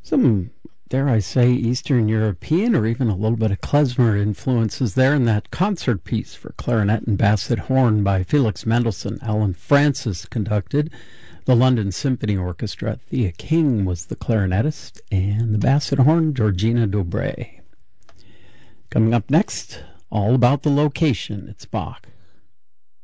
Some, dare I say, Eastern European or even a little bit of klezmer influences there in that concert piece for clarinet and basset horn by Felix Mendelssohn. Alan Francis conducted. The London Symphony Orchestra. Thea King was the clarinetist, and the basset horn, Georgina Dobre. Coming up next, all about the location. It's Bach.